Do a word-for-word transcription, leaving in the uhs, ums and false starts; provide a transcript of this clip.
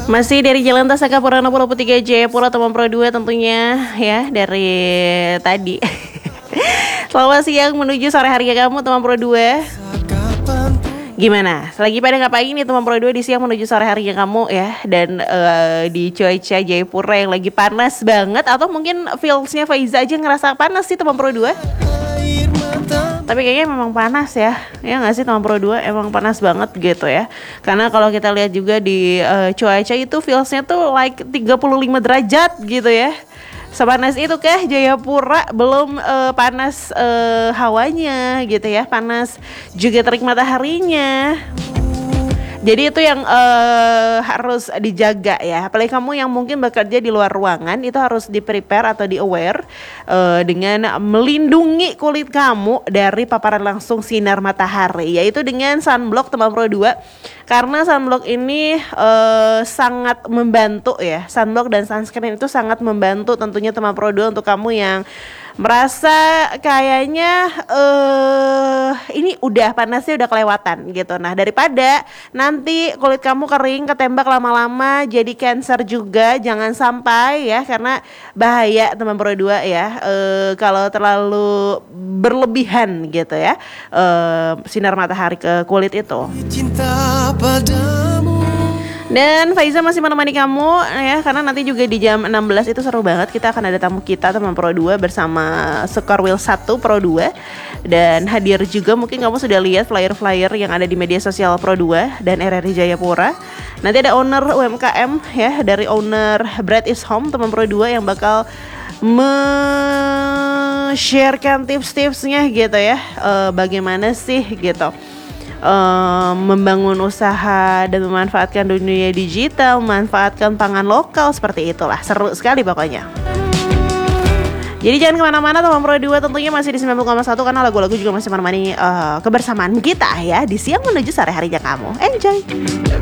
Masih dari Jalan Tasaka Purana Pulau Tiga Jayapura Teman Pro dua tentunya ya dari tadi. Selamat siang menuju sore hari kamu Teman Pro dua. Gimana? Lagi pada ngapain nih Teman Pro dua di siang menuju sore harinya kamu ya. Dan uh, di cuaca Jayapura yang lagi panas banget. Atau mungkin feelsnya Faiza aja ngerasa panas sih Teman Pro dua. Tapi kayaknya memang panas ya. Ya gak sih Teman Pro dua, emang panas banget gitu ya. Karena kalau kita lihat juga di uh, cuaca itu feelsnya tuh like tiga puluh lima derajat gitu ya. Sepanas itu kah Jayapura? Belum uh, panas uh, hawanya gitu ya. Panas juga terik mataharinya. Jadi itu yang uh, harus dijaga ya. Apalagi kamu yang mungkin bekerja di luar ruangan, itu harus di prepare atau di aware uh, dengan melindungi kulit kamu dari paparan langsung sinar matahari, yaitu dengan sunblock Teman Pro dua. Karena sunblock ini uh, sangat membantu ya. Sunblock dan sunscreen itu sangat membantu tentunya Teman Pro dua untuk kamu yang merasa kayaknya uh, ini udah panasnya udah kelewatan gitu. Nah daripada nanti kulit kamu kering ketembak lama-lama jadi cancer juga, jangan sampai ya, karena bahaya Teman Pro dua ya uh, kalau terlalu berlebihan gitu ya uh, sinar matahari ke kulit itu. Cinta padamu. Dan Faiza masih menemani kamu ya, karena nanti juga di jam enam belas itu seru banget. Kita akan ada tamu kita Teman Pro dua bersama Skorwil satu Pro dua. Dan hadir juga, mungkin kamu sudah lihat flyer-flyer yang ada di media sosial Pro dua dan R R I Jayapura. Nanti ada owner U M K M ya, dari owner Bread is Home Teman Pro dua yang bakal me-sharekan tips-tipsnya gitu ya, uh, bagaimana sih gitu Uh, membangun usaha dan memanfaatkan dunia digital, memanfaatkan pangan lokal, seperti itulah. Seru sekali pokoknya. Jadi jangan kemana-mana Teman Pro dua, tentunya masih di sembilan puluh koma satu karena lagu-lagu juga masih menemani uh, kebersamaan kita ya di siang menuju sore harinya kamu. Enjoy.